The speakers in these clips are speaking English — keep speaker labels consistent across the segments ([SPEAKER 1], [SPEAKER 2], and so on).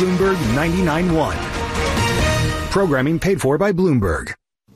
[SPEAKER 1] Bloomberg 99.1. Programming paid for by Bloomberg.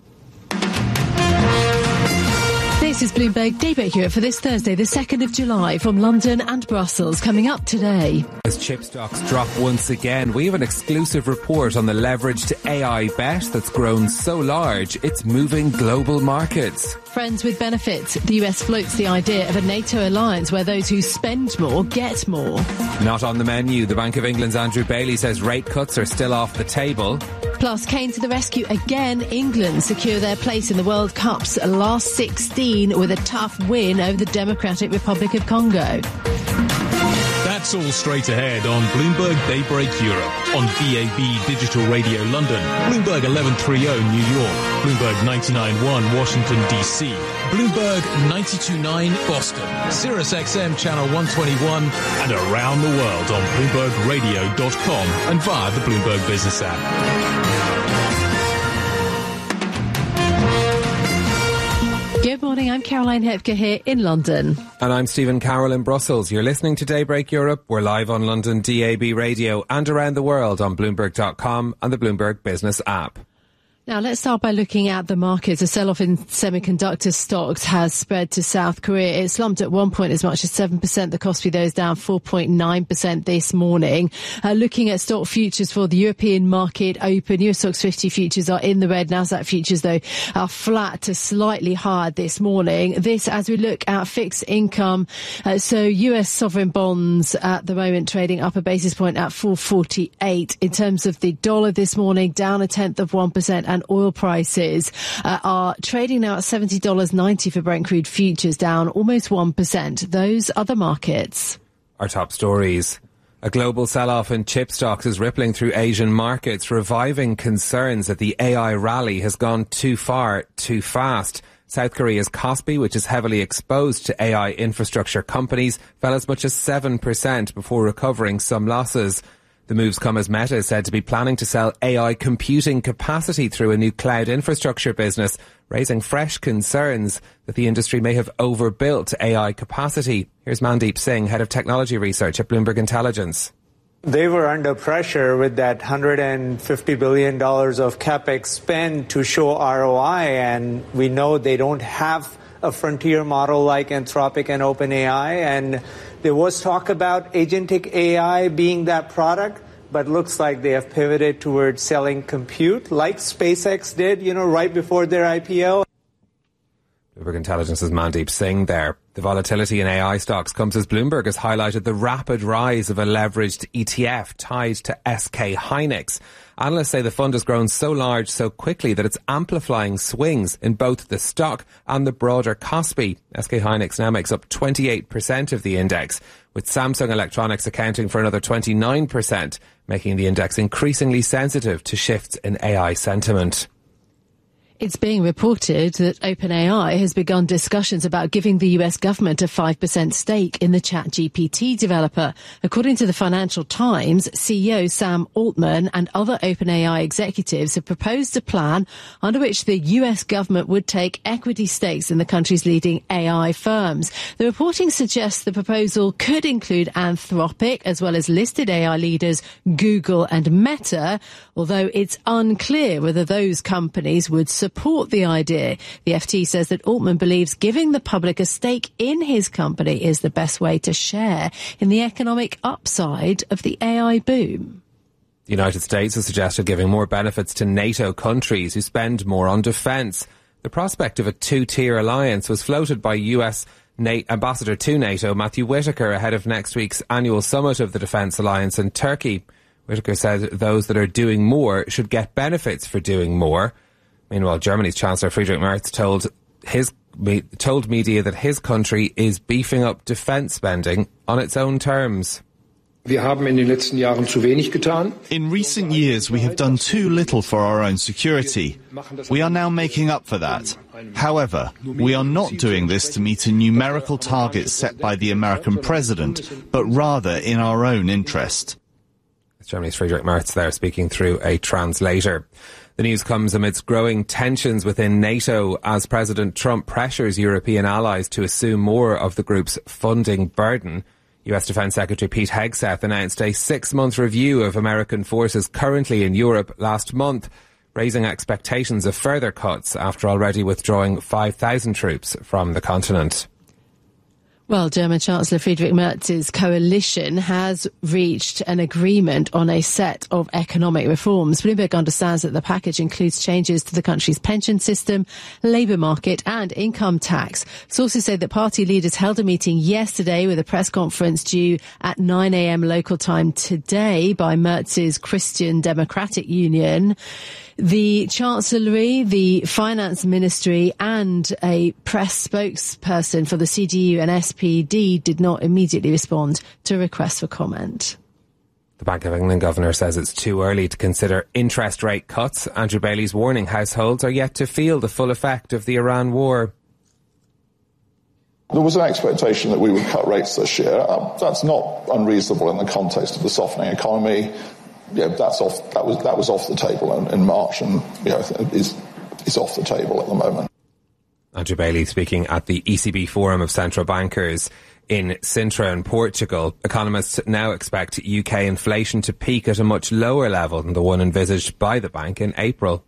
[SPEAKER 2] This is Bloomberg Daybreak Europe for this Thursday, the 2nd of July, from London and Brussels. Coming up today.
[SPEAKER 3] As chip stocks drop once again, we have an exclusive report on the leveraged AI bet that's grown so large it's moving global markets.
[SPEAKER 2] Friends with benefits. The US floats the idea of a NATO alliance where those who spend more get more.
[SPEAKER 3] Not on the menu. The Bank of England's Andrew Bailey says rate cuts are still off the table.
[SPEAKER 2] Plus, Kane to the rescue again. England secure their place in the World Cup's last 16 with a tough win over the Democratic Republic of Congo.
[SPEAKER 4] That's all straight ahead on Bloomberg Daybreak Europe, on DAB Digital Radio London, Bloomberg 1130 New York, Bloomberg 99.1 Washington DC, Bloomberg 92.9 Boston, Sirius XM Channel 121, and around the world on BloombergRadio.com and via the Bloomberg Business app.
[SPEAKER 2] Good morning, I'm Caroline Hepker here in London.
[SPEAKER 3] And I'm Stephen Carroll in Brussels. You're listening to Daybreak Europe. We're live on London DAB Radio and around the world on Bloomberg.com and the Bloomberg Business app.
[SPEAKER 2] Now, let's start by looking at the markets. A sell-off in semiconductor stocks has spread to South Korea. It slumped at one point as much as 7%. The Kospi, though, is down 4.9% this morning. Looking at stock futures for the European market open, US Stocks 50 futures are in the red. Nasdaq futures, though, are flat to slightly higher this morning. This as we look at fixed income. So US sovereign bonds at the moment trading up a basis point at 448. In terms of the dollar this morning, down 0.1%. And oil prices are trading now at $70.90 for Brent crude futures, down almost 1%. Those other markets.
[SPEAKER 3] Our top stories. A global sell-off in chip stocks is rippling through Asian markets, reviving concerns that the AI rally has gone too far, too fast. South Korea's Kospi, which is heavily exposed to AI infrastructure companies, fell as much as 7% before recovering some losses. The moves come as Meta is said to be planning to sell AI computing capacity through a new cloud infrastructure business, raising fresh concerns that the industry may have overbuilt AI capacity. Here's Mandeep Singh, Head of Technology Research at Bloomberg Intelligence.
[SPEAKER 5] They were under pressure with that $150 billion of capex spend to show ROI, and we know they don't have a frontier model like Anthropic and OpenAI, and there was talk about agentic AI being that product, but looks like they have pivoted towards selling compute like SpaceX did, right before their IPO.
[SPEAKER 3] Bloomberg Intelligence's Mandeep Singh there. The volatility in AI stocks comes as Bloomberg has highlighted the rapid rise of a leveraged ETF tied to SK Hynix. Analysts say the fund has grown so large so quickly that it's amplifying swings in both the stock and the broader Kospi. SK Hynix now makes up 28% of the index, with Samsung Electronics accounting for another 29%, making the index increasingly sensitive to shifts in AI sentiment.
[SPEAKER 2] It's being reported that OpenAI has begun discussions about giving the US government a 5% stake in the ChatGPT developer. According to the Financial Times, CEO Sam Altman and other OpenAI executives have proposed a plan under which the US government would take equity stakes in the country's leading AI firms. The reporting suggests the proposal could include Anthropic as well as listed AI leaders Google and Meta, although it's unclear whether those companies would support the idea. The FT says that Altman believes giving the public a stake in his company is the best way to share in the economic upside of the AI boom.
[SPEAKER 3] The United States has suggested giving more benefits to NATO countries who spend more on defence. The prospect of a two-tier alliance was floated by US Ambassador to NATO, Matthew Whitaker, ahead of next week's annual summit of the Defence Alliance in Turkey. Whitaker said those that are doing more should get benefits for doing more. Meanwhile, Germany's Chancellor Friedrich Merz told media that his country is beefing up defence spending on its own terms.
[SPEAKER 6] In
[SPEAKER 7] recent years, we have done too little for our own security. We are now making up for that. However, we are not doing this to meet a numerical target set by the American president, but rather in our own interest.
[SPEAKER 3] Germany's Friedrich Merz there speaking through a translator. The news comes amidst growing tensions within NATO as President Trump pressures European allies to assume more of the group's funding burden. US Defence Secretary Pete Hegseth announced a 6-month review of American forces currently in Europe last month, raising expectations of further cuts after already withdrawing 5,000 troops from the continent.
[SPEAKER 2] Well, German Chancellor Friedrich Merz's coalition has reached an agreement on a set of economic reforms. Bloomberg understands that the package includes changes to the country's pension system, labour market and income tax. Sources say that party leaders held a meeting yesterday with a press conference due at 9 a.m. local time today by Merz's Christian Democratic Union. The Chancellery, the Finance Ministry and a press spokesperson for the CDU and SPD did not immediately respond to requests for comment.
[SPEAKER 3] The Bank of England governor says it's too early to consider interest rate cuts. Andrew Bailey's warning households are yet to feel the full effect of the Iran war.
[SPEAKER 6] There was an expectation that we would cut rates this year. That's not unreasonable in the context of the softening economy. Yeah, that was off the table in March, and is off the table at the moment.
[SPEAKER 3] Andrew Bailey speaking at the ECB Forum of Central Bankers in Sintra in Portugal. Economists now expect UK inflation to peak at a much lower level than the one envisaged by the bank in April.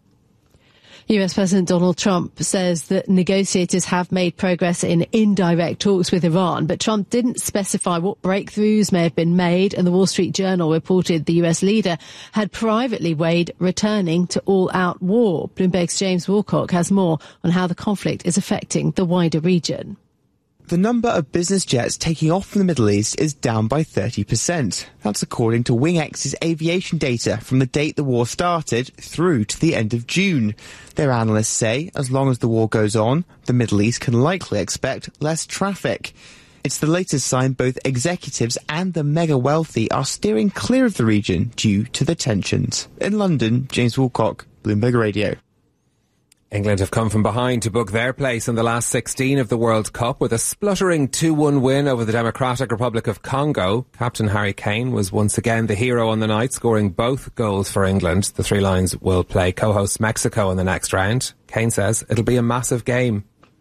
[SPEAKER 2] US President Donald Trump says that negotiators have made progress in indirect talks with Iran, but Trump didn't specify what breakthroughs may have been made, and the Wall Street Journal reported the US leader had privately weighed returning to all-out war. Bloomberg's James Woolcock has more on how the conflict is affecting the wider region.
[SPEAKER 8] The number of business jets taking off from the Middle East is down by 30%. That's according to WingX's aviation data from the date the war started through to the end of June. Their analysts say as long as the war goes on, the Middle East can likely expect less traffic. It's the latest sign both executives and the mega wealthy are steering clear of the region due to the tensions. In London, James Woolcock, Bloomberg Radio.
[SPEAKER 3] England have come from behind to book their place in the last 16 of the World Cup with a spluttering 2-1 win over the Democratic Republic of Congo. Captain Harry Kane was once again the hero on the night, scoring both goals for England. The Three Lions will play co-host Mexico in the next round. Kane says it'll be a massive game.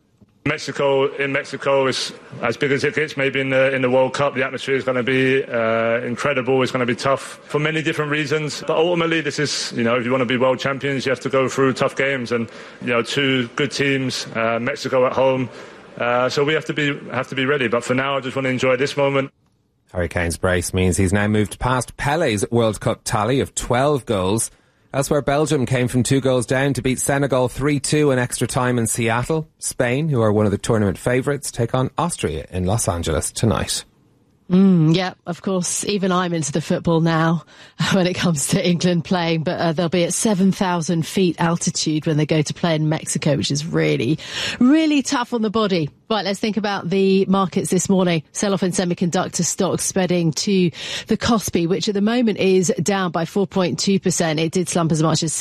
[SPEAKER 9] Mexico is as big as it gets. Maybe in the World Cup, the atmosphere is going to be incredible. It's going to be tough for many different reasons. But ultimately, this is if you want to be world champions, you have to go through tough games. And two good teams, Mexico at home. So we have to be ready. But for now, I just want to enjoy this moment.
[SPEAKER 3] Harry Kane's brace means he's now moved past Pele's World Cup tally of 12 goals. Elsewhere, Belgium came from 2 goals down to beat Senegal 3-2 in extra time in Seattle. Spain, who are one of the tournament favourites, take on Austria in Los Angeles tonight.
[SPEAKER 2] Yeah, of course, even I'm into the football now when it comes to England playing, but they'll be at 7,000 feet altitude when they go to play in Mexico, which is really, really tough on the body. Right, let's think about the markets this morning. Sell-off in semiconductor stocks spreading to the Kospi, which at the moment is down by 4.2%. It did slump as much as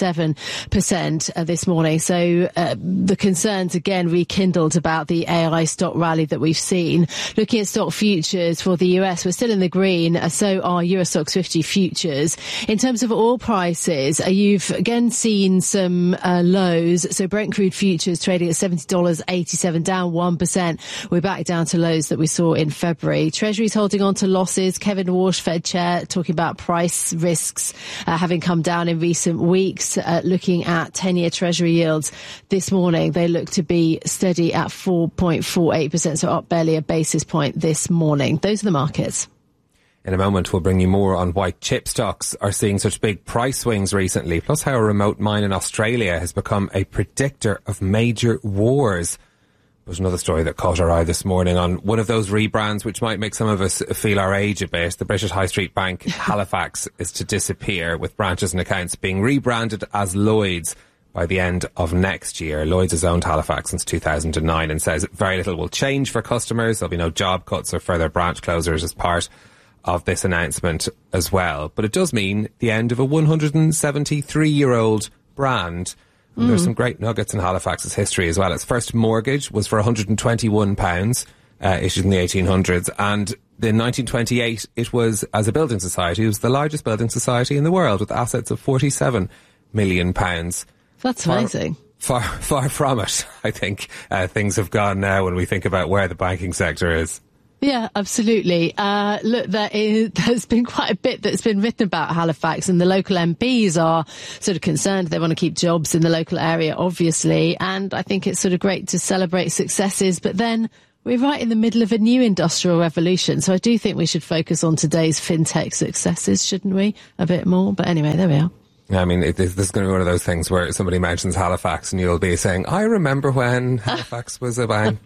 [SPEAKER 2] 7% this morning. So the concerns again rekindled about the AI stock rally that we've seen. Looking at stock futures for the US, we're still in the green. So are Euro Stoxx 50 futures. In terms of oil prices, you've again seen some lows. So Brent crude futures trading at $70.87, down 1%. We're back down to lows that we saw in February. Treasury's holding on to losses. Kevin Walsh, Fed chair, talking about price risks having come down in recent weeks. Looking at 10-year Treasury yields this morning, they look to be steady at 4.48%, so up barely a basis point this morning. Those are the markets.
[SPEAKER 3] In a moment, we'll bring you more on why chip stocks are seeing such big price swings recently, plus how a remote mine in Australia has become a predictor of major wars. There's another story that caught our eye this morning on one of those rebrands which might make some of us feel our age a bit. The British high street bank Halifax is to disappear, with branches and accounts being rebranded as Lloyds by the end of next year. Lloyds has owned Halifax since 2009 and says very little will change for customers. There'll be no job cuts or further branch closures as part of this announcement as well. But it does mean the end of a 173-year-old brand. And there's some great nuggets in Halifax's history as well. Its first mortgage was for £121, issued in the 1800s. And in 1928, it was, as a building society, it was the largest building society in the world with assets of £47 million.
[SPEAKER 2] That's amazing.
[SPEAKER 3] Far from it, I think. Things have gone now when we think about where the banking sector is.
[SPEAKER 2] Yeah, absolutely. Look, there's been quite a bit that's been written about Halifax, and the local MPs are sort of concerned. They want to keep jobs in the local area, obviously, and I think it's sort of great to celebrate successes, but then we're right in the middle of a new industrial revolution, so I do think we should focus on today's fintech successes, shouldn't we, a bit more? But anyway, there we are.
[SPEAKER 3] I mean, this is going to be one of those things where somebody mentions Halifax and you'll be saying, I remember when Halifax was a bank,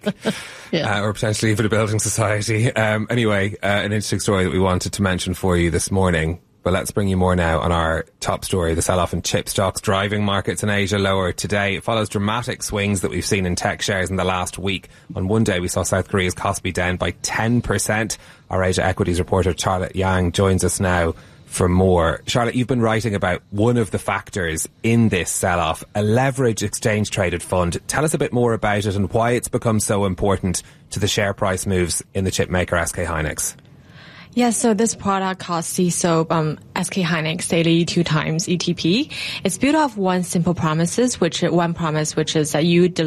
[SPEAKER 3] or potentially even a building society. Anyway, an interesting story that we wanted to mention for you this morning. But let's bring you more now on our top story, the sell-off in chip stocks. Driving markets in Asia lower today. It follows dramatic swings that we've seen in tech shares in the last week. On one day, we saw South Korea's Kospi down by 10%. Our Asia equities reporter, Charlotte Yang, joins us now for more. Charlotte, you've been writing about one of the factors in this sell-off, a leveraged exchange-traded fund. Tell us a bit more about it and why it's become so important to the share price moves in the chip maker SK Hynix.
[SPEAKER 10] Yeah, so this product called CSOAP, SK Hynix Daily 2 times ETP. It's built off one simple promise, which is that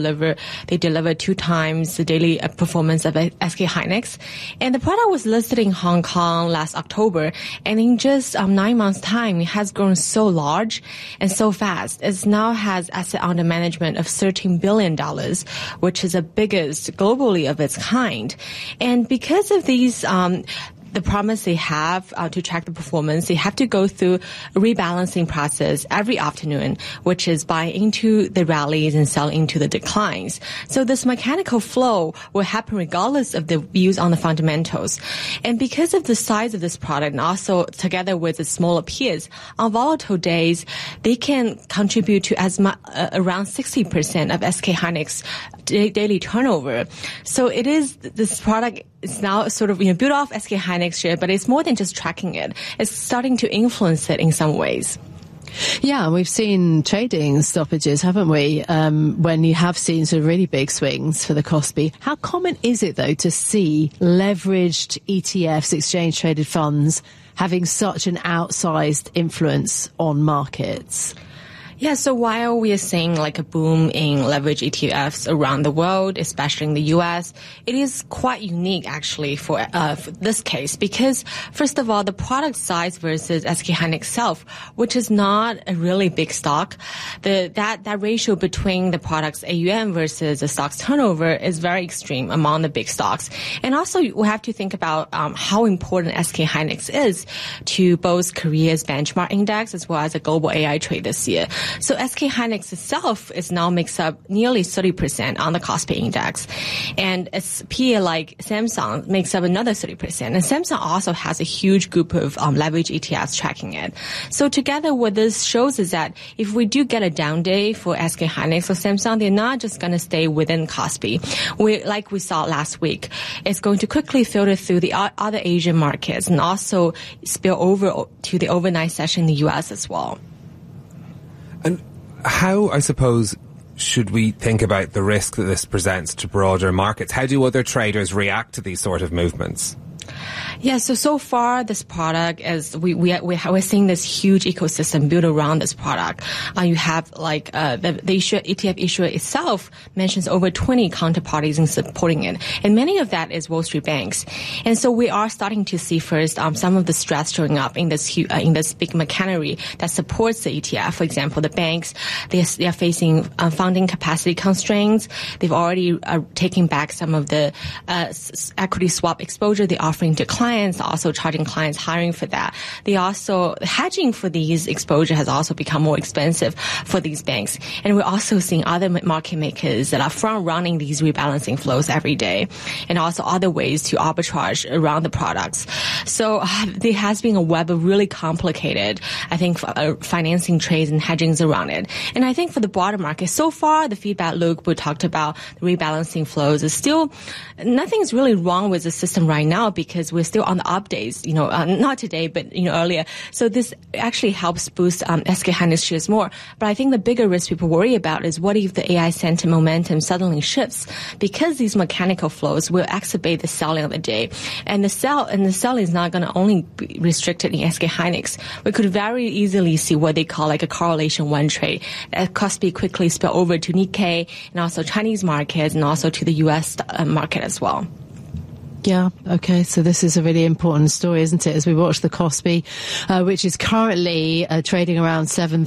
[SPEAKER 10] they deliver 2 times the daily performance of SK Hynix. And the product was listed in Hong Kong last October, and in just 9 months' time, it has grown so large and so fast. It now has asset under management of $13 billion, which is the biggest globally of its kind. And because of these, the promise they have to track the performance, they have to go through a rebalancing process every afternoon, which is buy into the rallies and sell into the declines. So this mechanical flow will happen regardless of the views on the fundamentals. And because of the size of this product, and also together with the smaller peers, on volatile days, they can contribute to as much around 60% of SK Hynix daily turnover. So it is, this product is now sort of built off SK Hynix share, but it's more than just tracking it. It's starting to influence it in some ways.
[SPEAKER 2] Yeah, we've seen trading stoppages, haven't we, when you have seen sort of really big swings for the Kospi. How common is it, though, to see leveraged ETFs, exchange-traded funds, having such an outsized influence on markets?
[SPEAKER 10] Yeah, so while we are seeing like a boom in leverage ETFs around the world, especially in the US, it is quite unique actually for this case because, first of all, the product size versus SK Hynix itself, which is not a really big stock, that ratio between the product's AUM versus the stock's turnover is very extreme among the big stocks. And also, we have to think about how important SK Hynix is to both Korea's benchmark index as well as the global AI trade this year. So SK Hynix itself now makes up nearly 30% on the Kospi index. And its peer like Samsung makes up another 30%. And Samsung also has a huge group of leverage ETFs tracking it. So together what this shows is that if we do get a down day for SK Hynix or Samsung, they're not just going to stay within Kospi. Like we saw last week, it's going to quickly filter through the other Asian markets and also spill over to the overnight session in the US as well.
[SPEAKER 3] And how, I suppose, should we think about the risk that this presents to broader markets? How do other traders react to these sort of movements?
[SPEAKER 10] Yeah, so far this product is we're seeing this huge ecosystem built around this product. You have like the ETF issuer itself mentions over 20 counterparties in supporting it, and many of that is Wall Street banks. And so we are starting to see first some of the stress showing up in this big machinery that supports the ETF. For example, the banks they are facing funding capacity constraints. They've already taken back some of the equity swap exposure they're offering to clients, also charging clients hiring for that. They also, hedging for these exposure has also become more expensive for these banks. And we're also seeing other market makers that are front running these rebalancing flows every day, and also other ways to arbitrage around the products. So there has been a web of really complicated, I think, financing trades and hedgings around it. And I think for the broader market, so far the feedback loop we talked about, the rebalancing flows, is still, nothing's really wrong with the system right now because we're still on the up days, not today, but, earlier. So this actually helps boost SK Hynix shares more. But I think the bigger risk people worry about is what if the AI sentiment momentum suddenly shifts, because these mechanical flows will exacerbate the selling of the day. And the selling is not going to only be restricted in SK Hynix. We could very easily see what they call like a correlation one trade. That Kospi quickly spill over to Nikkei and also Chinese markets and also to the US market as well.
[SPEAKER 2] Yeah, okay, so this is a really important story, isn't it, as we watch the Kospi, which is currently trading around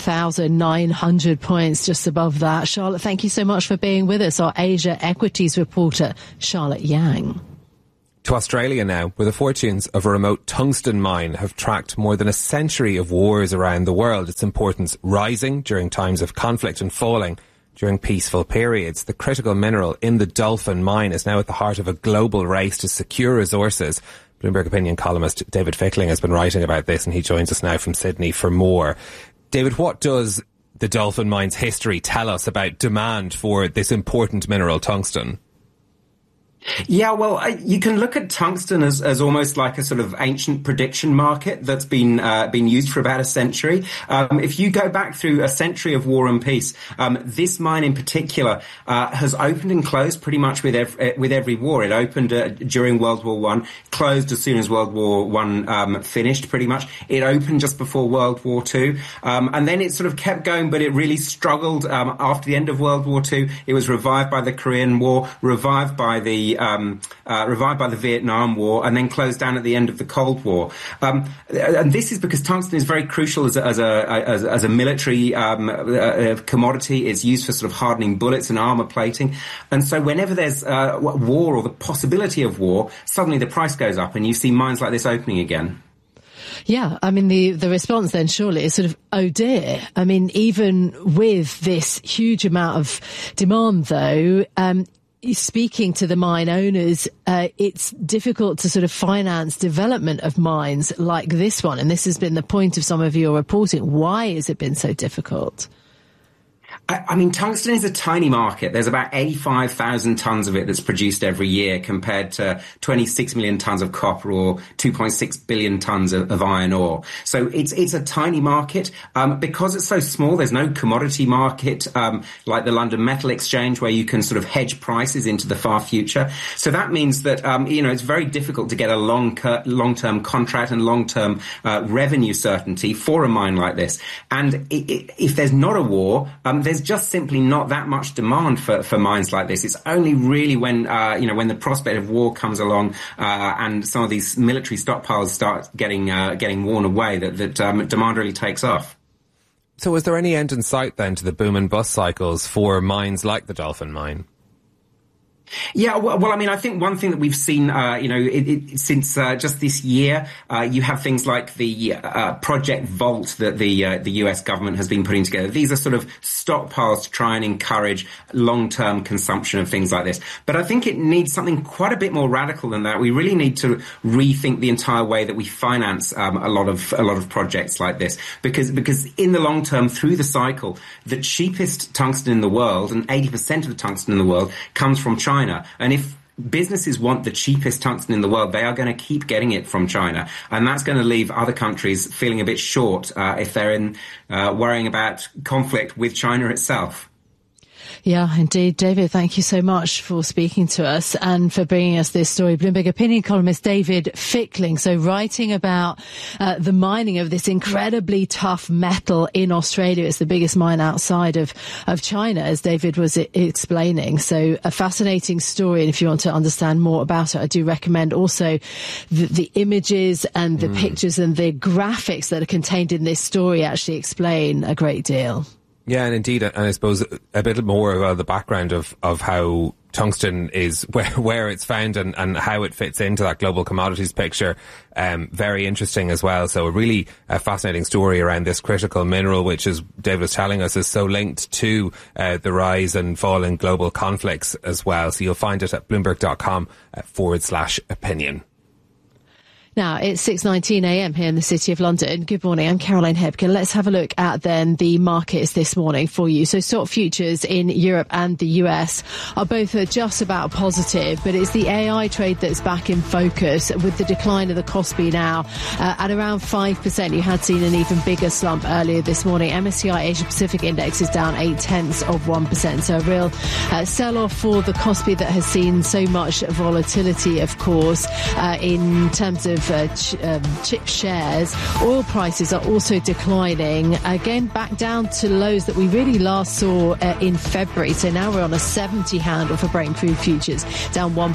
[SPEAKER 2] 7,900 points, just above that. Charlotte, thank you so much for being with us, our Asia equities reporter, Charlotte Yang.
[SPEAKER 3] To Australia now, where the fortunes of a remote tungsten mine have tracked more than a century of wars around the world, its importance rising during times of conflict and falling during peaceful periods. The critical mineral in the Dolphin mine is now at the heart of a global race to secure resources. Bloomberg opinion columnist David Fickling has been writing about this, and he joins us now from Sydney for more. David, what does the Dolphin mine's history tell us about demand for this important mineral, tungsten?
[SPEAKER 11] Yeah, well, you can look at tungsten as almost like a sort of ancient prediction market that's been used for about a century. If you go back through a century of war and peace, this mine in particular has opened and closed pretty much with every war. It opened during World War One, closed as soon as World War One finished. Pretty much, it opened just before World War Two, and then it sort of kept going, but it really struggled after the end of World War Two. It was revived by the Korean War, revived by the Vietnam War, and then closed down at the end of the Cold War. And this is because tungsten is very crucial as a military commodity. It's used for sort of hardening bullets and armor plating. And so whenever there's war or the possibility of war, suddenly the price goes up, and you see mines like this opening again.
[SPEAKER 2] Yeah, I mean, the response then surely is sort of, oh dear. I mean, even with this huge amount of demand, though, speaking to the mine owners, it's difficult to sort of finance development of mines like this one. And this has been the point of some of your reporting. Why has it been so difficult?
[SPEAKER 11] I mean, tungsten is a tiny market. There's about 85,000 tons of it that's produced every year compared to 26 million tons of copper or 2.6 billion tons of iron ore. So it's a tiny market. Because it's so small, there's no commodity market like the London Metal Exchange where you can sort of hedge prices into the far future. So that means that, it's very difficult to get a long-term contract and long-term revenue certainty for a mine like this. And if there's not a war, there's just simply not that much demand for mines like this. It's only really when the prospect of war comes along and some of these military stockpiles start getting worn away that demand really takes off.
[SPEAKER 3] So is there any end in sight then to the boom and bust cycles for mines like the Dolphin mine?
[SPEAKER 11] Yeah, well, I mean, I think one thing that we've seen, since just this year, you have things like the Project Vault that the US government has been putting together. These are sort of stockpiles to try and encourage long-term consumption of things like this. But I think it needs something quite a bit more radical than that. We really need to rethink the entire way that we finance a lot of projects like this, because in the long term, through the cycle, the cheapest tungsten in the world, and 80% of the tungsten in the world, comes from China. And if businesses want the cheapest tungsten in the world, they are going to keep getting it from China. And that's going to leave other countries feeling a bit short if they're worrying about conflict with China itself.
[SPEAKER 2] Yeah, indeed. David, thank you so much for speaking to us and for bringing us this story. Bloomberg opinion columnist David Fickling. So writing about the mining of this incredibly tough metal in Australia. It's the biggest mine outside of China, as David was explaining. So a fascinating story. And if you want to understand more about it, I do recommend also the images and the pictures and the graphics that are contained in this story actually explain a great deal.
[SPEAKER 3] Yeah, and indeed, and I suppose a bit more about the background of how tungsten is, where it's found and how it fits into that global commodities picture. Very interesting as well. So a really fascinating story around this critical mineral, which, as David was telling us, is so linked to the rise and fall in global conflicts as well. So you'll find it at bloomberg.com/opinion.
[SPEAKER 2] Now, it's 6:19 a.m. here in the City of London. Good morning, I'm Caroline Hebken. Let's have a look at then the markets this morning for you. So stock futures in Europe and the US are both just about positive, but it's the AI trade that's back in focus with the decline of the Kospi now at around 5%. You had seen an even bigger slump earlier this morning. MSCI Asia Pacific Index is down 0.8%. So a real sell-off for the Kospi that has seen so much volatility, of course, in terms of chip shares. Oil prices are also declining, again back down to lows that we really last saw in February. So now we're on a 70 handle for Brent crude futures, down 1%,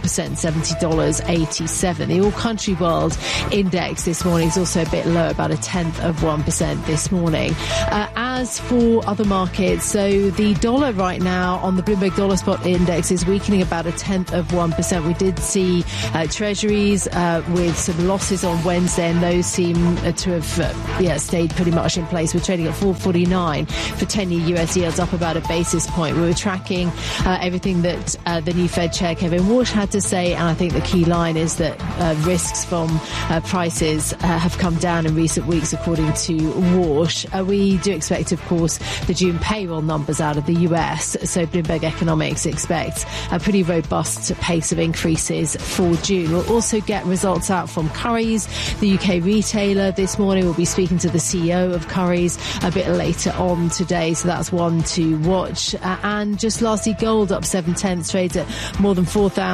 [SPEAKER 2] $70.87. The All Country World Index this morning is also a bit low, about 0.1% this morning. As for other markets, so the dollar right now on the Bloomberg Dollar Spot Index is weakening about 0.1%. We did see treasuries with some losses on Wednesday, and those seem to have stayed pretty much in place. We're trading at 4.49 for 10-year US yields, up about a basis point. We were tracking everything that the new Fed Chair Kevin Warsh had to say, and I think the key line is that risks from prices have come down in recent weeks, according to Warsh. We do expect, of course, the June payroll numbers out of the US, so Bloomberg Economics expects a pretty robust pace of increases for June. We'll also get results out from Currys, the UK retailer. This morning we'll be speaking to the CEO of Currys a bit later on today, so that's one to watch. And just lastly, gold up 0.7, trades at more than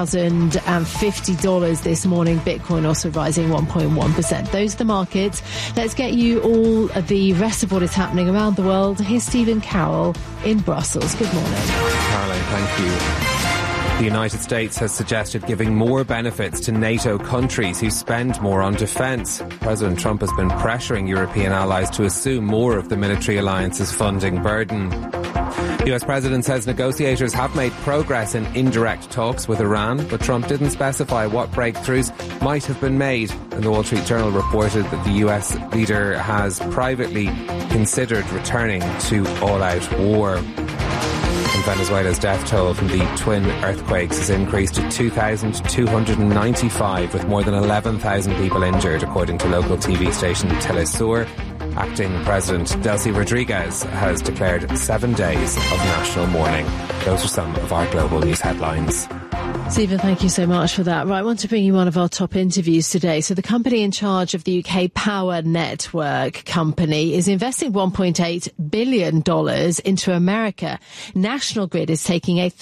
[SPEAKER 2] $4,050 this morning. Bitcoin also rising 1.1%. Those are the markets. Let's get you all the rest of what is happening around the world. Here's Stephen Carroll in Brussels. Good morning.
[SPEAKER 3] Caroline, thank you. The United States has suggested giving more benefits to NATO countries who spend more on defence. President Trump has been pressuring European allies to assume more of the military alliance's funding burden. The US president says negotiators have made progress in indirect talks with Iran, but Trump didn't specify what breakthroughs might have been made. And the Wall Street Journal reported that the US leader has privately considered returning to all-out war. Venezuela's death toll from the twin earthquakes has increased to 2,295, with more than 11,000 people injured, according to local TV station Telesur. Acting President Delcy Rodriguez has declared 7 days of national mourning. Those are some of our global news headlines.
[SPEAKER 2] Stephen, thank you so much for that. Right, I want to bring you one of our top interviews today. So the company in charge of the UK Power Network company is investing $1.8 billion into America. National Grid is taking a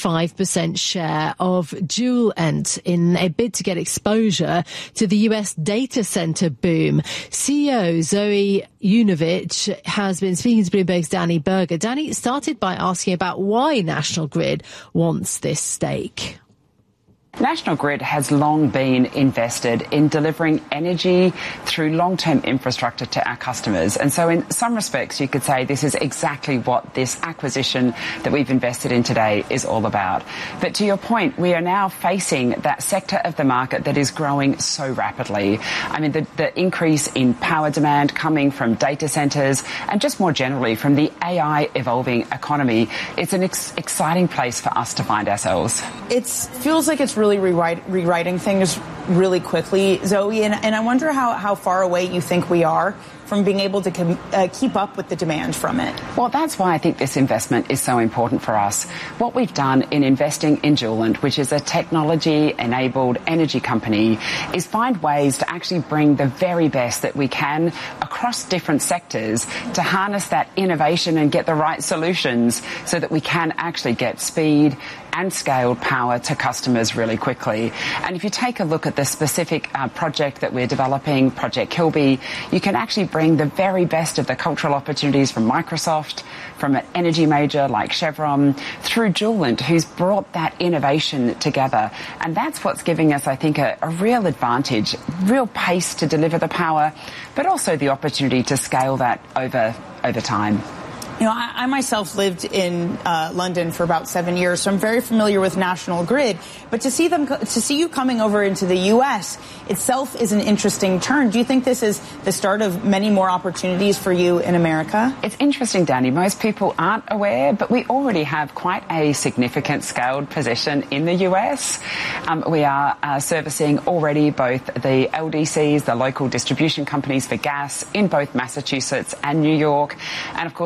[SPEAKER 2] 35% share of Joulent in a bid to get exposure to the US data center boom. CEO Zoe Yunovich has been speaking to Bloomberg's Danny Berger. Danny started by asking about why National Grid wants this stake.
[SPEAKER 12] National Grid has long been invested in delivering energy through long-term infrastructure to our customers. And so in some respects, you could say this is exactly what this acquisition that we've invested in today is all about. But to your point, we are now facing that sector of the market that is growing so rapidly. I mean, the increase in power demand coming from data centers and just more generally from the AI evolving economy, it's an exciting place for us to find ourselves.
[SPEAKER 13] It feels like it's really rewriting things really quickly, Zoe, and I wonder how far away you think we are from being able to keep up with the demand from it.
[SPEAKER 12] Well, that's why I think this investment is so important for us. What we've done in investing in Joulent, which is a technology-enabled energy company, is find ways to actually bring the very best that we can across different sectors to harness that innovation and get the right solutions so that we can actually get speed and scaled power to customers really quickly. And if you take a look at the specific project that we're developing, Project Kilby, you can actually bring the very best of the cultural opportunities from Microsoft, from an energy major like Chevron, through Joulent, who's brought that innovation together. And that's what's giving us, I think, a real advantage, real pace to deliver the power, but also the opportunity to scale that over time.
[SPEAKER 13] You know, I myself lived in London for about 7 years, so I'm very familiar with National Grid. But to see you coming over into the U.S. itself is an interesting turn. Do you think this is the start of many more opportunities for you in America?
[SPEAKER 12] It's interesting, Danny. Most people aren't aware, but we already have quite a significant scaled position in the U.S. We are servicing already both the LDCs, the local distribution companies for gas, in both Massachusetts and New York. And, of course, we have a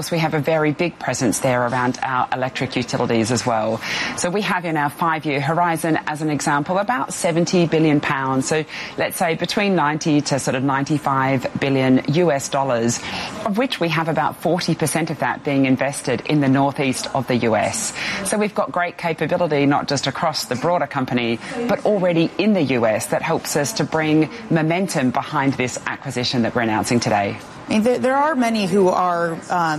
[SPEAKER 12] very big presence there around our electric utilities as well. So we have in our 5-year horizon, as an example, about £70 billion. So let's say between 90 to sort of 95 billion US dollars, of which we have about 40% of that being invested in the northeast of the US. So we've got great capability, not just across the broader company, but already in the US that helps us to bring momentum behind this acquisition that we're announcing today.
[SPEAKER 13] I mean, there are many who are,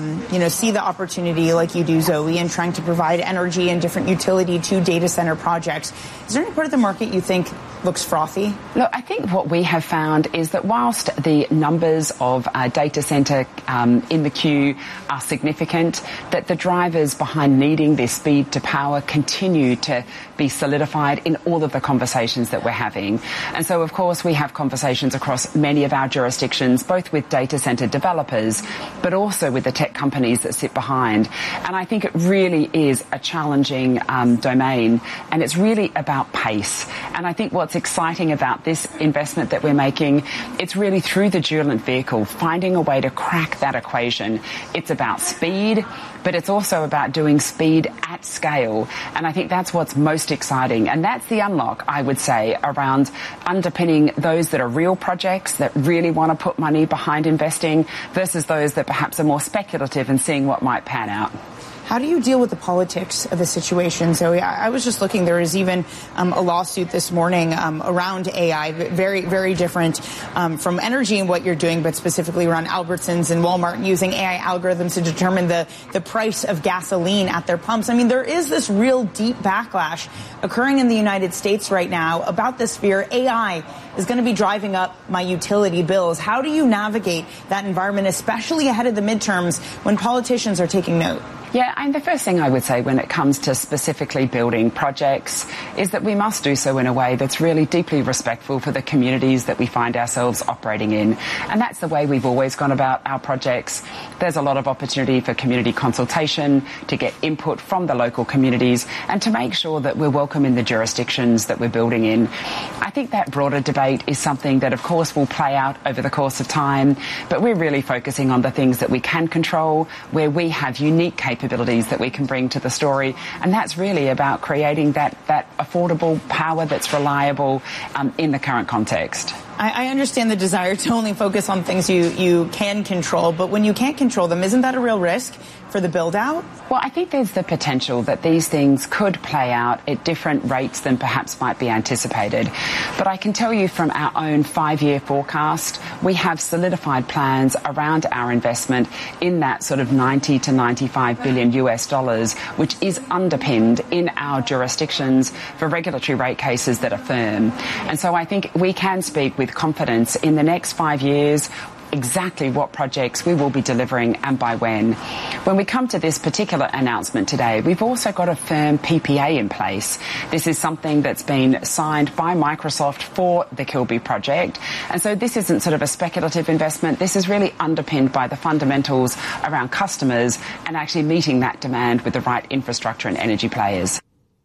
[SPEAKER 13] see the opportunity like you do, Zoe, in trying to provide energy and different utility to data center projects. Is there any part of the market you think looks frothy?
[SPEAKER 12] Look, I think what we have found is that whilst the numbers of data center in the queue are significant, that the drivers behind needing this speed to power continue to be solidified in all of the conversations that we're having. And so, of course, we have conversations across many of our jurisdictions, both with data center developers, but also with the tech companies that sit behind. And I think it really is a challenging domain, and it's really about pace. And I think what's exciting about this investment that we're making, it's really through the Dualent vehicle, finding a way to crack that equation. It's about speed, but it's also about doing speed at scale. And I think that's what's most exciting. And that's the unlock, I would say, around underpinning those that are real projects that really want to put money behind investing versus those that perhaps are more speculative and seeing what might pan out.
[SPEAKER 13] How do you deal with the politics of the situation, Zoe? I was just looking, there is even a lawsuit this morning around AI, very, very different from energy and what you're doing, but specifically around Albertsons and Walmart using AI algorithms to determine the price of gasoline at their pumps. I mean, there is this real deep backlash occurring in the United States right now about this fear AI is going to be driving up my utility bills. How do you navigate that environment, especially ahead of the midterms when politicians are taking note?
[SPEAKER 12] Yeah, and the first thing I would say when it comes to specifically building projects is that we must do so in a way that's really deeply respectful for the communities that we find ourselves operating in. And that's the way we've always gone about our projects. There's a lot of opportunity for community consultation, to get input from the local communities, and to make sure that we're welcome in the jurisdictions that we're building in. I think that broader debate is something that, of course, will play out over the course of time, but we're really focusing on the things that we can control, where we have unique capabilities that we can bring to the story, and that's really about creating that affordable power that's reliable in the current context.
[SPEAKER 13] I understand the desire to only focus on things you can control, but when you can't control them, isn't that a real risk for the build-out?
[SPEAKER 12] Well, I think there's the potential that these things could play out at different rates than perhaps might be anticipated. But I can tell you from our own 5-year forecast, we have solidified plans around our investment in that sort of 90 to 95 billion US dollars, which is underpinned in our jurisdictions for regulatory rate cases that are firm. And so I think we can speak with confidence in the next 5 years exactly what projects we will be delivering and by when. When we come to this particular announcement today, we've also got a firm PPA in place. This is something that's been signed by Microsoft for the Kilby project. And so this isn't sort of a speculative investment. This is really underpinned by the fundamentals around customers and actually meeting that demand with the right infrastructure and energy players.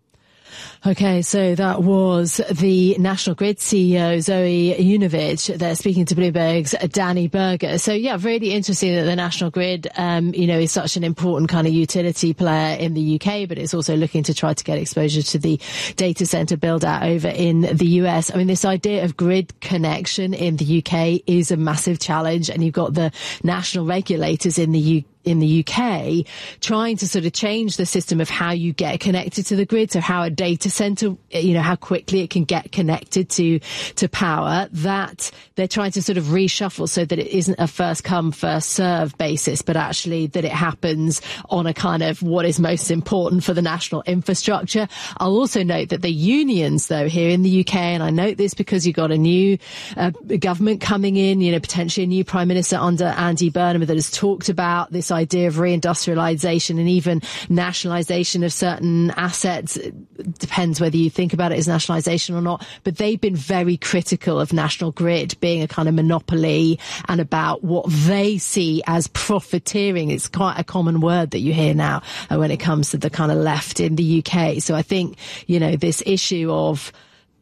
[SPEAKER 2] Okay, so that was the National Grid CEO, Zoe Yujnovich. They're speaking to Bloomberg's Danny Berger. So, yeah, really interesting that the National Grid, is such an important kind of utility player in the UK, but it's also looking to try to get exposure to the data center build out over in the US. I mean, this idea of grid connection in the UK is a massive challenge, and you've got the national regulators in the UK trying to sort of change the system of how you get connected to the grid. So how a data center, how quickly it can get connected to power, that they're trying to sort of reshuffle so that it isn't a first come, first serve basis, but actually that it happens on a kind of what is most important for the national infrastructure. I'll also note that the unions, though, here in the UK, and I note this because you've got a new government coming in, potentially a new Prime Minister under Andy Burnham that has talked about this idea of reindustrialization and even nationalization of certain assets. It depends whether you think about it as nationalization or not, but they've been very critical of National Grid being a kind of monopoly and about what they see as profiteering. It's quite a common word that you hear now when it comes to the kind of left in the UK. So I think, this issue of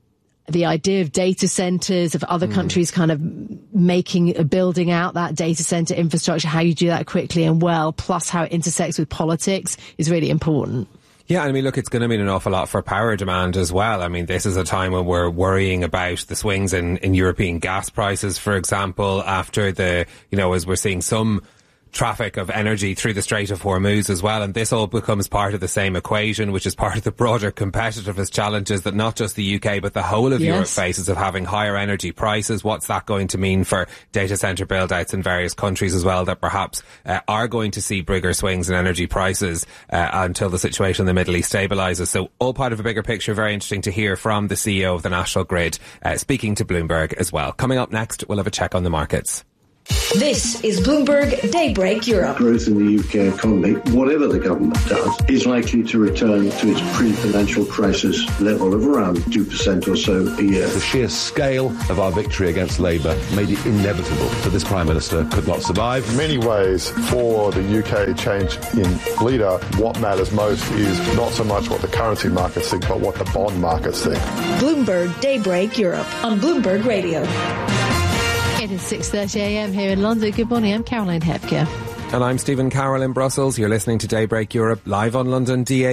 [SPEAKER 2] the idea of data centers, of other countries kind of building out that data center infrastructure, how you do that quickly and well, plus how it intersects with politics is really important.
[SPEAKER 3] Yeah, I mean, look, it's going to mean an awful lot for power demand as well. I mean, this is a time when we're worrying about the swings in European gas prices, for example, after as we're seeing some traffic of energy through the Strait of Hormuz as well. And this all becomes part of the same equation, which is part of the broader competitiveness challenges that not just the UK, but the whole of Europe faces, of having higher energy prices. What's that going to mean for data centre build-outs in various countries as well that perhaps are going to see bigger swings in energy prices until the situation in the Middle East stabilises. So all part of a bigger picture. Very interesting to hear from the CEO of the National Grid speaking to Bloomberg as well. Coming up next, we'll have a check on the markets.
[SPEAKER 14] This is Bloomberg Daybreak Europe.
[SPEAKER 15] Growth in the UK economy, whatever the government does, is likely to return to its pre-financial crisis level of around 2% or so a year.
[SPEAKER 16] The sheer scale of our victory against Labour made it inevitable that this Prime Minister could not survive.
[SPEAKER 17] In many ways, for the UK change in leader, what matters most is not so much what the currency markets think, but what the bond markets think.
[SPEAKER 14] Bloomberg Daybreak Europe on Bloomberg Radio.
[SPEAKER 2] It is 6:30am here in London. Good morning, I'm Caroline Hepker.
[SPEAKER 3] And I'm Stephen Carroll in Brussels. You're listening to Daybreak Europe live on London DA.